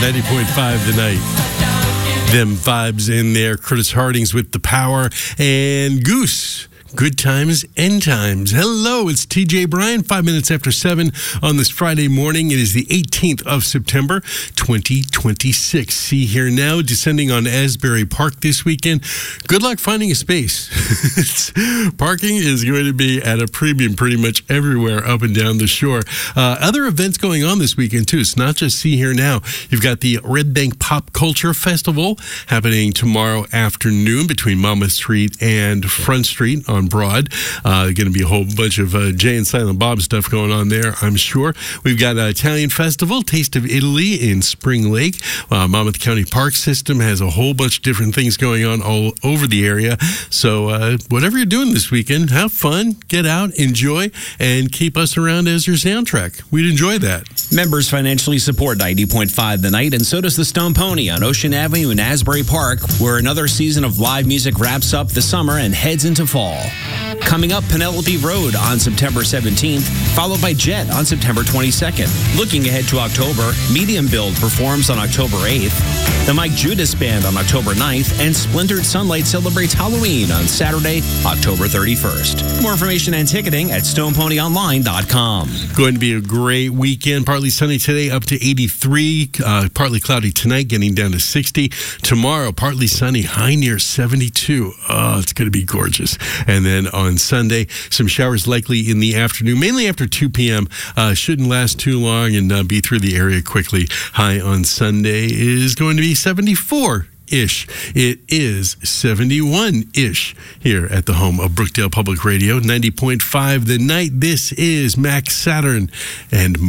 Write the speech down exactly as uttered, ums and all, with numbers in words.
ninety point five The Night. Them vibes in there. Curtis Harding's with The Power. And Goose. Good times, end times. Hello, it's T J Bryan, five minutes after seven on this Friday morning. It is the eighteenth of September, twenty twenty-six. See here now, descending on Asbury Park this weekend. Good luck finding a space. Parking is going to be at a premium pretty much everywhere up and down the shore. Uh, other events going on this weekend, too. It's not just See Here Now. You've got the Red Bank Pop Culture Festival happening tomorrow afternoon between Monmouth Street and Front Street on Broad. Uh, going to be a whole bunch of uh, Jay and Silent Bob stuff going on there, I'm sure. We've got an Italian festival, Taste of Italy in Spring Lake. Uh, Monmouth County Park System has a whole bunch of different things going on all over the area. So uh, whatever you're doing this weekend, have fun, get out, enjoy, and keep us around as your soundtrack. We'd enjoy that. Members financially support ninety point five The Night, and so does the Stone Pony on Ocean Avenue in Asbury Park, where another season of live music wraps up the summer and heads into fall. Coming up, Penelope Road on September seventeenth, followed by Jet on September twenty-second. Looking ahead to October, Medium Build performs on October eighth, the Mike Judas Band on October ninth, and Splintered Sunlight celebrates Halloween on Saturday, October thirty-first. More information and ticketing at stone pony online dot com. Going to be a great weekend. Partly sunny today, up to eighty-three. Uh, partly cloudy tonight, getting down to sixty. Tomorrow, partly sunny, high near seventy-two. Oh, it's going to be gorgeous. And then on Sunday, some showers likely in the afternoon, mainly after two p.m. Uh, shouldn't last too long and uh, be through the area quickly. High on Sunday is going to be seventy-four. Ish. It is seventy-one-ish here at the home of Brookdale Public Radio, ninety point five The Night. This is Max Saturn and